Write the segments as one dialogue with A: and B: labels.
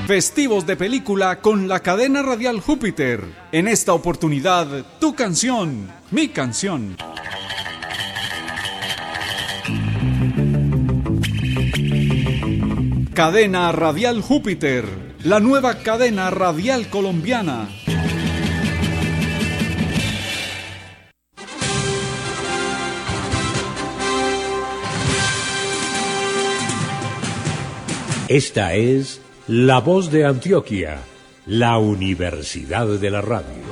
A: Festivos de película con la cadena radial Júpiter. En esta oportunidad, tu canción, mi canción. Cadena Radial Júpiter, la nueva cadena radial colombiana.
B: Esta es La Voz de Antioquia, la Universidad de la Radio.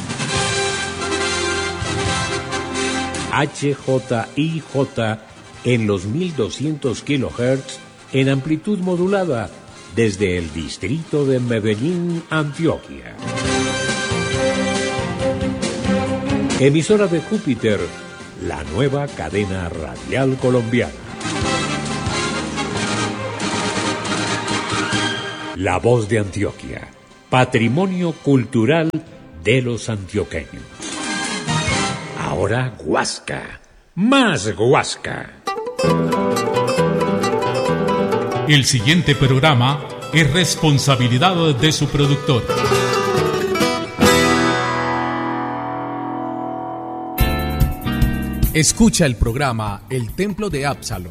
B: HJIJ en los 1200 kHz en amplitud modulada desde el distrito de Medellín, Antioquia. Emisora de Júpiter, la nueva cadena radial colombiana. La Voz de Antioquia, patrimonio cultural de los antioqueños. Ahora Guasca, más Guasca.
C: El siguiente programa es responsabilidad de su productor.
D: Escucha el programa El Templo de Absalón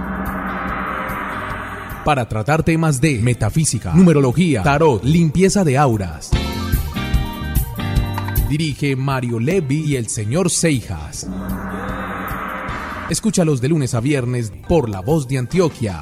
D: para tratar temas de metafísica, numerología, tarot, limpieza de auras. Dirige Mario Levi y el señor Seijas. Escúchalos de lunes a viernes por La Voz de Antioquia.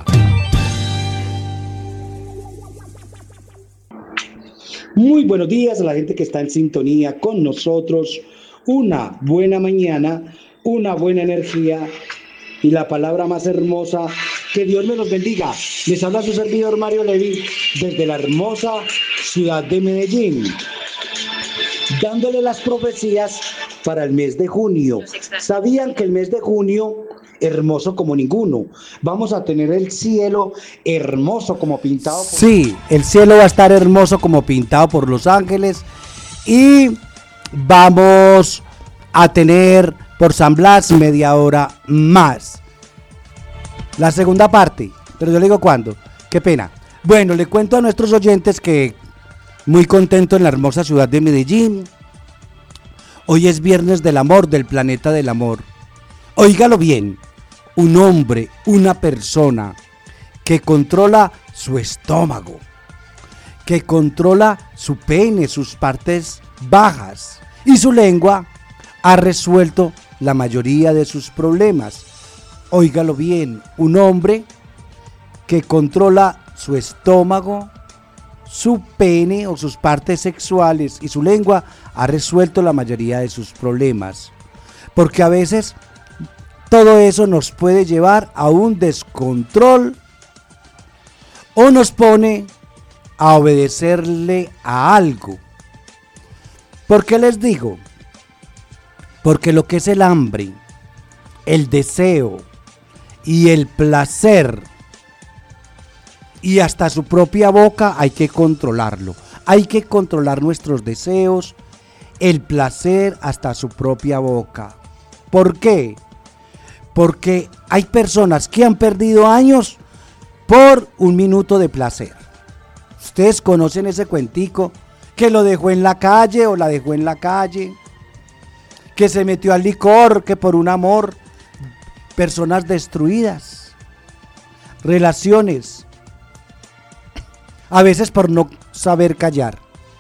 E: Muy buenos días a la gente que está en sintonía con nosotros. Una buena mañana, una buena energía y la palabra más hermosa. Que Dios me los bendiga. Les habla su servidor Mario Levi desde la hermosa ciudad de Medellín, dándole las profecías para el mes de junio. ¿Sabían que el mes de junio, hermoso como ninguno? Vamos a tener el cielo hermoso como pintado por... Sí, el cielo va a estar hermoso como pintado por los ángeles. Y vamos a tener por San Blas media hora más. La segunda parte, pero yo le digo cuándo, qué pena. Bueno, le cuento a nuestros oyentes que muy contento en la hermosa ciudad de Medellín. Hoy es viernes del amor, del planeta del amor. Óigalo bien, un hombre, una persona que controla su estómago, que controla su pene, sus partes bajas y su lengua, ha resuelto la mayoría de sus problemas. Óigalo bien, un hombre que controla su estómago, su pene o sus partes sexuales y su lengua ha resuelto la mayoría de sus problemas. Porque a veces todo eso nos puede llevar a un descontrol o nos pone a obedecerle a algo. ¿Por qué les digo? Porque lo que es el hambre, el deseo y el placer y hasta su propia boca hay que controlarlo. Hay que controlar nuestros deseos, el placer hasta su propia boca. ¿Por qué? Porque hay personas que han perdido años por un minuto de placer. Ustedes conocen ese cuentico que lo dejó en la calle o la dejó en la calle, que se metió al licor, que por un amor, personas destruidas, relaciones, a veces por no saber callar.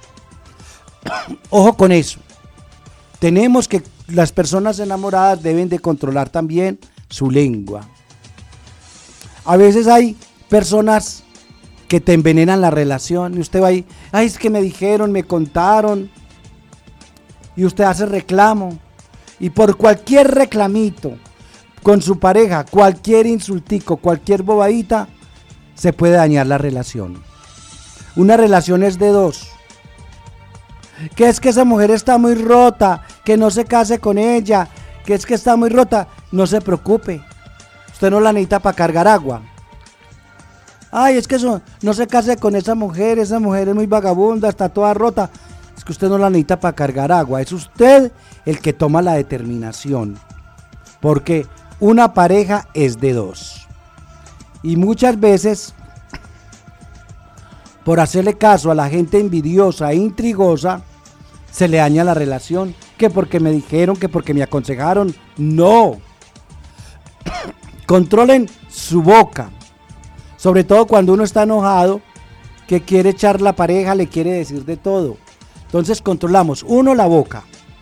E: Ojo con eso. Tenemos que, las personas enamoradas deben de controlar también su lengua. A veces hay personas que te envenenan la relación y usted va ahí, ay, es que me dijeron, me contaron, y usted hace reclamo, y por cualquier reclamito con su pareja, cualquier insultico, cualquier bobadita, se puede dañar la relación. Una relación es de dos. Que es que esa mujer está muy rota, que no se case con ella, que es que está muy rota. No se preocupe, usted no la necesita para cargar agua. Ay, es que eso, no se case con esa mujer es muy vagabunda, está toda rota. Es que usted no la necesita para cargar agua, es usted el que toma la determinación. Porque una pareja es de dos. Y muchas veces por hacerle caso a la gente envidiosa e intrigosa, se le daña la relación, que porque me dijeron, que porque me aconsejaron. No. Controlen su boca, sobre todo cuando uno está enojado, que quiere echar la pareja, le quiere decir de todo. Entonces controlamos, uno, la boca.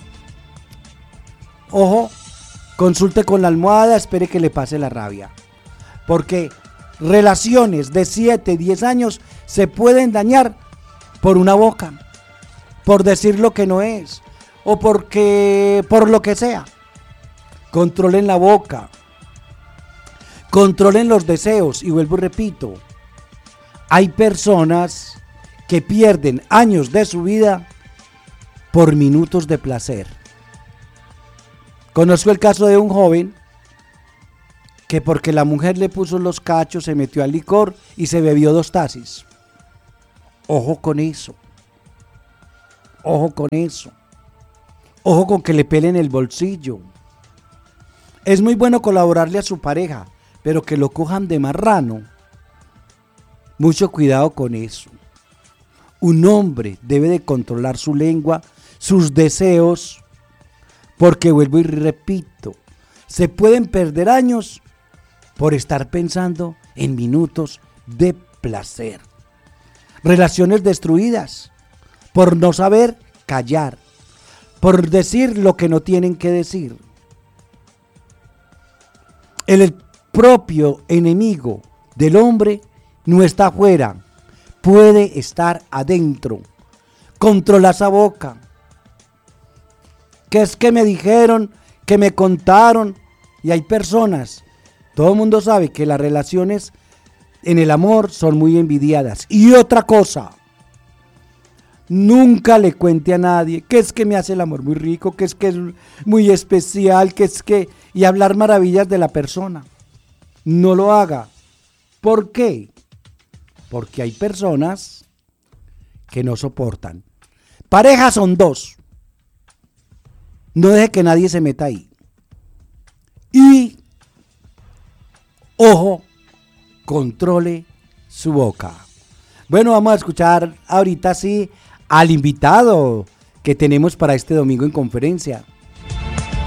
E: Ojo, consulte con la almohada, espere que le pase la rabia. Porque relaciones de 7, 10 años se pueden dañar por una boca, por decir lo que no es, o por lo que sea. Controlen la boca, controlen los deseos, y vuelvo y repito, hay personas que pierden años de su vida por minutos de placer. Conozco el caso de un joven que porque la mujer le puso los cachos se metió al licor y se bebió 2 taxis. Ojo con eso. Ojo con eso. Ojo con que le pelen el bolsillo. Es muy bueno colaborarle a su pareja, pero que lo cojan de marrano. Mucho cuidado con eso. Un hombre debe de controlar su lengua, sus deseos, porque vuelvo y repito, se pueden perder años por estar pensando en minutos de placer. Relaciones destruidas por no saber callar, por decir lo que no tienen que decir. El propio enemigo del hombre no está afuera, puede estar adentro. Controla esa boca. Que es que me dijeron, que me contaron, y hay personas, todo el mundo sabe que las relaciones en el amor son muy envidiadas. Y otra cosa, nunca le cuente a nadie que es que me hace el amor muy rico, que es muy especial, y hablar maravillas de la persona. No lo haga. ¿Por qué? Porque hay personas que no soportan. Parejas son 2. No deje que nadie se meta ahí. Y, ojo, controle su boca. Bueno, vamos a escuchar ahorita sí al invitado que tenemos para este domingo en conferencia.